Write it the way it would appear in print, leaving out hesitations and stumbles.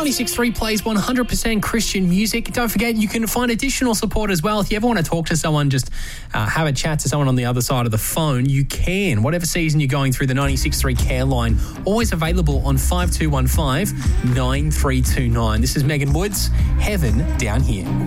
96.3 plays 100% Christian music. Don't forget, you can find additional support as well. If you ever want to talk to someone, just have a chat to someone on the other side of the phone, you can. Whatever season you're going through, the 96.3 care line, always available on 5215 9329. This is Megan Woods, Heaven Down Here.